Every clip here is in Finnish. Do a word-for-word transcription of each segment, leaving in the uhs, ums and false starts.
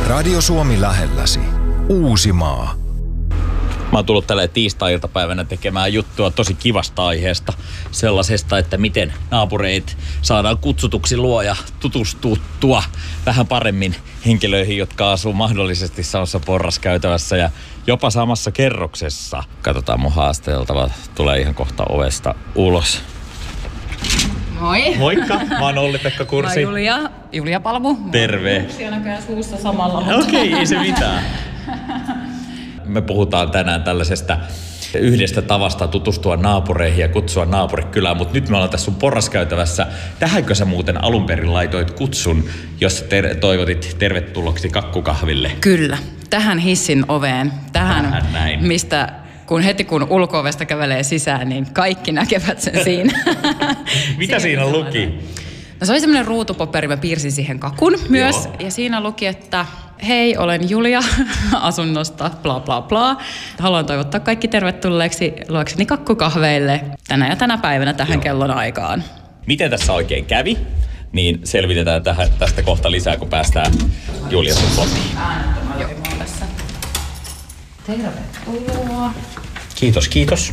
Radio Suomi lähelläsi. Uusimaa. Mä oon tullut tällä tiistai-iltapäivänä tekemään juttua tosi kivasta aiheesta. Sellaisesta, että miten naapureita saadaan kutsutuksi luo ja tutustuttua vähän paremmin henkilöihin, jotka asuu mahdollisesti samassa porraskäytävässä ja jopa samassa kerroksessa. Katsotaan, mun haasteltava tulee ihan kohta ovesta ulos. Moi. Moikka, mä oon Olli-Pekka Kursi. Mä Julia, Julia Palmu. Terve. Siellä näköjään suussa samalla. Okei, okay, ei se mitään. Me puhutaan tänään tällaisesta yhdestä tavasta tutustua naapureihin ja kutsua naapurit kylään, mutta nyt me ollaan tässä sun porraskäytävässä. Tähänkö sä muuten alun perin laitoit kutsun, jos ter- toivotit tervetulloksi kakkukahville? Kyllä, tähän hissin oveen. Tähän, tähän näin. Mistä kun heti kun ulko-ovesta kävelee sisään, niin kaikki näkevät sen siinä. Mitä siinä luki? No se oli semmoinen ruutupaperi, mä piirsin siihen kakun myös. Joo. Ja siinä luki, että hei, olen Julia asunnosta, bla bla bla. Haluan toivottaa kaikki tervetulleeksi luokseni kakkukahveille tänä ja tänä päivänä tähän Joo. kellon aikaan. Miten tässä oikein kävi? Niin selvitetään tähän, tästä kohta lisää, kun päästään Julia sun kotiin. Joo, mä oon tässä. Tervetuloa. Kiitos, kiitos.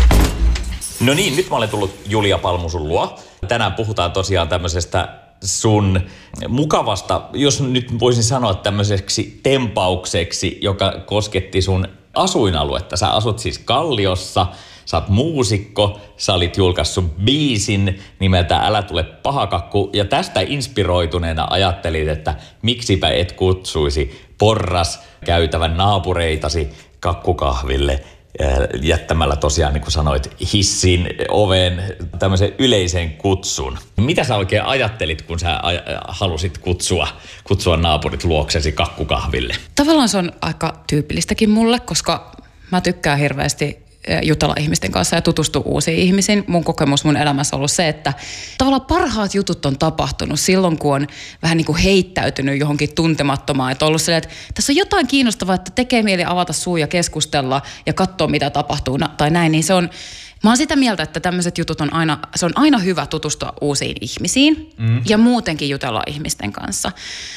No niin, nyt mä olen tullut Julia Palmu sun luo. Tänään puhutaan tosiaan tämmöisestä sun mukavasta, jos nyt voisin sanoa tämmöiseksi tempaukseksi, joka kosketti sun asuinaluetta. Sä asut siis Kalliossa, sä oot muusikko, sä olit julkaissut biisin nimeltä Älä tule pahakakku. Ja tästä inspiroituneena ajattelit, että miksipä et kutsuisi porras käytävän naapureitasi kakkukahville jättämällä tosiaan, niin kuin sanoit, hissin oveen tämmöisen yleisen kutsun. Mitä sä oikein ajattelit, kun sä halusit kutsua, kutsua naapurit luoksesi kakkukahville? Tavallaan se on aika tyypillistäkin mulle, koska mä tykkään hirveästi jutella ihmisten kanssa ja tutustua uusiin ihmisiin. Mun kokemus mun elämässä on ollut se, että tavallaan parhaat jutut on tapahtunut silloin, kun on vähän niin kuin heittäytynyt johonkin tuntemattomaan. Että on ollut silleen, että tässä on jotain kiinnostavaa, että tekee mieli avata suu ja keskustella ja katsoa, mitä tapahtuu tai näin. Niin se on, mä oon sitä mieltä, että tämmöiset jutut on aina, se on aina hyvä tutustua uusiin ihmisiin mm. ja muutenkin jutella ihmisten kanssa.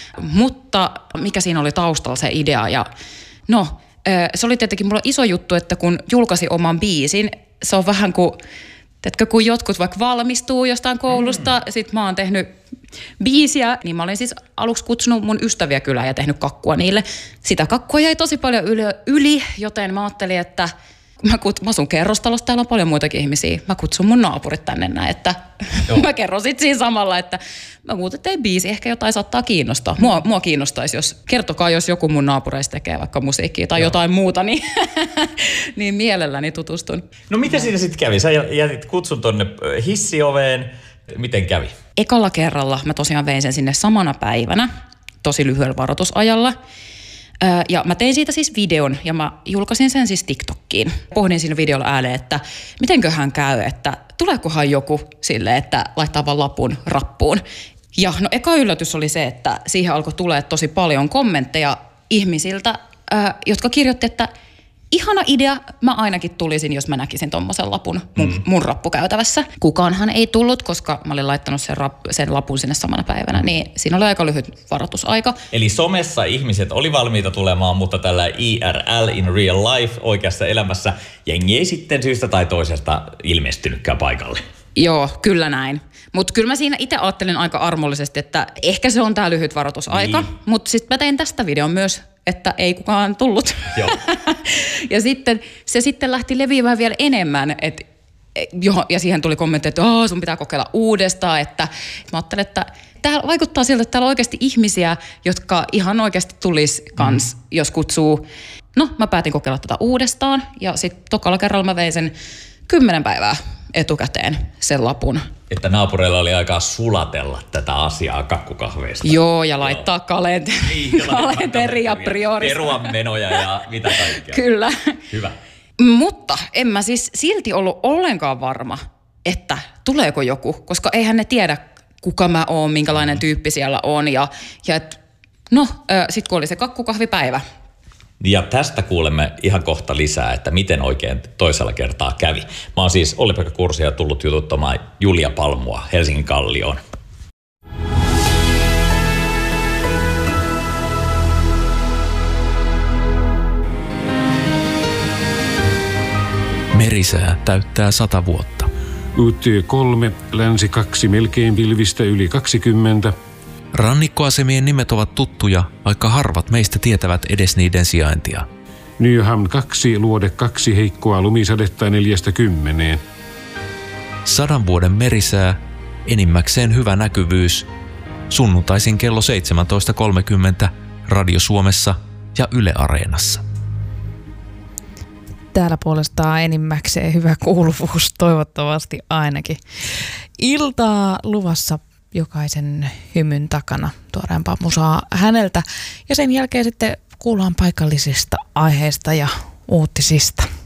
Mutta mikä siinä oli taustalla se idea ja no... Se oli tietenkin mulla iso juttu, että kun julkaisi oman biisin, se on vähän kuin, teetkö, kun jotkut vaikka valmistuu jostain koulusta, mm. sit mä oon tehnyt biisiä, niin mä olin siis aluksi kutsunut mun ystäviä kylään ja tehnyt kakkua niille. Sitä kakkua jäi tosi paljon yli, yli joten mä ajattelin, että mä, kut, mä asun kerrostalossa, täällä on paljon muitakin ihmisiä. Mä kutsun mun naapurit tänne näin, että mä kerron sit siinä samalla, että mä muuten tein biisi, ehkä jotain saattaa kiinnostaa. Mua, mua kiinnostaisi, jos, kertokaa jos joku mun naapureista tekee vaikka musiikkia tai Joo. jotain muuta, niin, niin mielelläni tutustun. No mitä siinä sitten kävi? Sä jätit kutsun tonne hissioveen. Miten kävi? Ekalla kerralla mä tosiaan vein sen sinne samana päivänä, tosi lyhyellä varoitusajalla. Ja mä tein siitä siis videon ja mä julkaisin sen siis TikTokkiin. Pohdin siinä videolla ääneen, että mitenköhän käy, että tuleekohan joku silleen, että laittaa vaan lapun rappuun. Ja no eka yllätys oli se, että siihen alkoi tulee tosi paljon kommentteja ihmisiltä, jotka kirjoitti, että ihana idea, mä ainakin tulisin, jos mä näkisin tommosen lapun mun, mm. mun rappukäytävässä. Kukaanhan ei tullut, koska mä olin laittanut sen, rap, sen lapun sinne samana päivänä, niin siinä oli aika lyhyt varoitusaika. Eli somessa ihmiset oli valmiita tulemaan, mutta tällä I R L, in real life, oikeassa elämässä, jengi ei sitten syystä tai toisesta ilmestynytkään paikalle. Joo, kyllä näin. Mutta kyllä mä siinä itse ajattelin aika armollisesti, että ehkä se on tää lyhyt varoitusaika, niin. Mutta sitten mä tein tästä videon myös, että ei kukaan tullut. Joo. Ja sitten se sitten lähti leviämään vielä enemmän, että ja siihen tuli kommentti, että oh, sun pitää kokeilla uudestaan, että mä ajattelin, että täällä vaikuttaa siltä, että täällä on oikeasti ihmisiä, jotka ihan oikeasti tulisi kans, mm. jos kutsuu. No, mä päätin kokeilla tätä uudestaan ja sitten tokalla kerralla mä vein sen kymmenen päivää etukäteen sen lapun. Että naapureilla oli aikaa sulatella tätä asiaa kakkukahveista. Joo, ja laittaa kalenteri, niin, kalenteri ja priorista. Perua menoja ja mitä kaikkea. Kyllä. Hyvä. Mutta en mä siis silti ollut ollenkaan varma, että tuleeko joku, koska eihän ne tiedä, kuka mä oon, minkälainen tyyppi siellä on. Ja, ja et, no, sit kun oli se kakkukahvipäivä. Ja tästä kuulemme ihan kohta lisää, että miten oikein toisella kertaa kävi. Mä oon siis Olli-Pekka Kursi ja tullut jututtamaan Julia Palmua Helsingin Kallioon. merisää täyttää sata vuotta. U T kolme, länsi kaksi, melkein pilvistä yli kaksikymmentä. Rannikkoasemien nimet ovat tuttuja, vaikka harvat meistä tietävät edes niiden sijaintia. Nyhamn kaksi, luode kaksi, heikkoa lumisadetta neljästä kymmeneen. Sadan vuoden merisää, enimmäkseen hyvä näkyvyys. Sunnuntaisin kello seitsemäntoista kolmekymmentä Radio Suomessa ja Yle Areenassa. Täällä puolestaan enimmäkseen hyvä kuuluvuus, toivottavasti ainakin. Iltaa luvassa jokaisen hymyn takana tuoreempaa musaa häneltä. Ja sen jälkeen sitten kuullaan paikallisista aiheista ja uutisista.